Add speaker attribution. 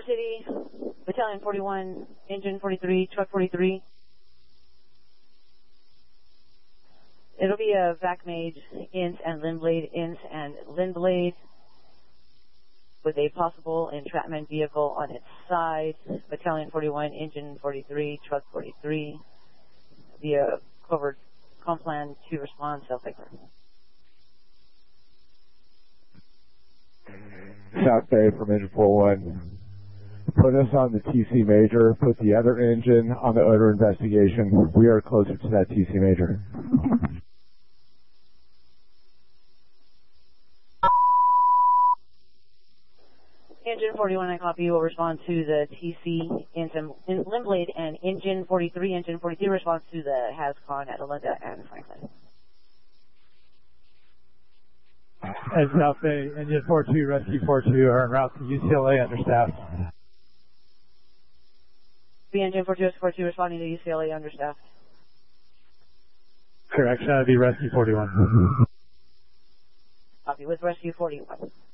Speaker 1: City, Battalion 41, Engine 43, Truck 43. It'll be a VAC-made INT and limb blade with a possible entrapment vehicle on its side. Battalion 41, Engine 43, Truck 43. Via covert Complan to respond, self-declare.
Speaker 2: South Bay from Engine 41. Put us on the TC Major. Put the other engine on the odor investigation. We are closer to that TC Major.
Speaker 1: Engine 41, I copy. Will respond to the TC limb blade, and Engine 43. Engine 42 responds to the HASCON at Olinda and Franklin.
Speaker 3: And South Bay, Engine 42, Rescue 42 are en route to UCLA understaffed.
Speaker 1: The Engine 42, Rescue 42 responding to UCLA understaffed.
Speaker 3: Correction, that would be Rescue 41.
Speaker 1: Copy with Rescue 41.